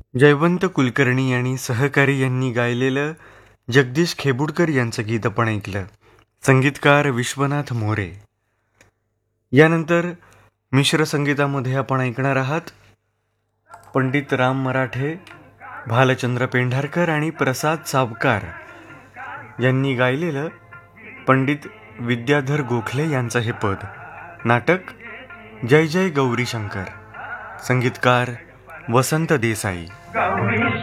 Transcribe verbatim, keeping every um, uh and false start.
जयवंत कुलकर्णी आणि सहकारी यांनी गायलेलं जगदीश खेबुडकर यांचं गीत आपण ऐकलं. संगीतकार विश्वनाथ मोरे. यानंतर मिश्र संगीतामध्ये आपण ऐकणार आहात पंडित राम मराठे, भालचंद्र पेंढारकर आणि प्रसाद सावकार यांनी गायलेलं पंडित विद्याधर गोखले यांचं हे पद. नाटक जय जय गौरी शंकर. संगीतकार वसंत देसाई. गौरी